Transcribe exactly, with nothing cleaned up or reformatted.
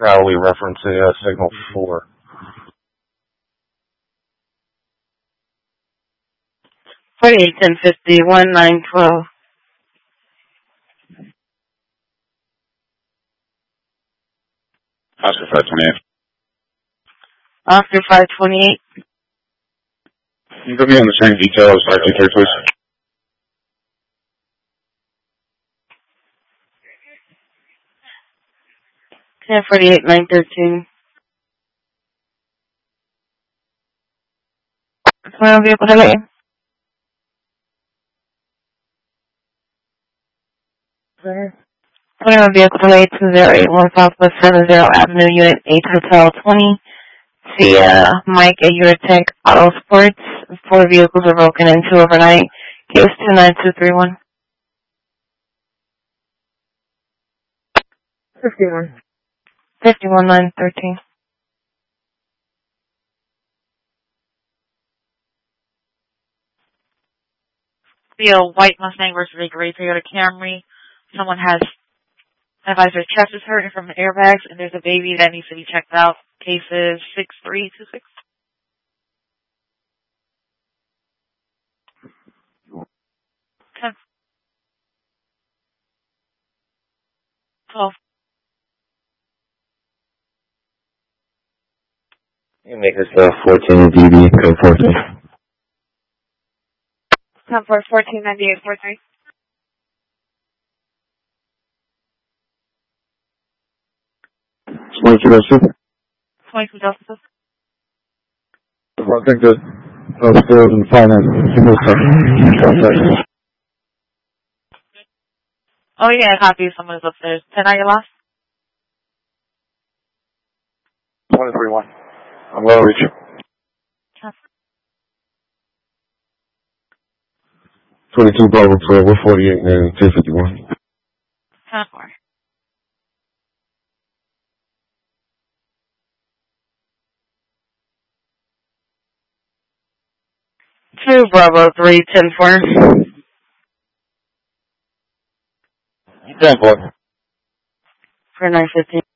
Crowley referencing uh, signal four. forty-eight ten fifty, one nine twelve. Oscar five twenty-eight. Oscar five twenty-eight. Can you put me on the same detail as five two three, please? ten forty-eight nine thirteen. Well, vehicle delay. twenty-one vehicle delay two zero eight one Southwest seven zero Avenue, Unit eight Hotel twenty. Via Mike at Eurotech Auto Sports. Four vehicles are broken into overnight. Case two nine two three one. fifty-one. fifty-one nine thirteen. Via White Mustang versus a gray Toyota Camry. Someone has advised their chest is hurting from the airbags, and there's a baby that needs to be checked out. Cases six three two six. ten. twelve. You make this uh, fourteen D B, code fourteen. ten four fourteen ninety-eight forty-three. twenty-two Delta. twenty-two Delta. I think that upstairs in finance. Oh, yeah, I copy. Someone is upstairs. ten are you lost? twenty-three one. I'm going to reach you. twenty-two Bravo twelve, we're forty-eight and two fifty-one. ten four. two Bravo three ten four. ten four. For nine fifteen.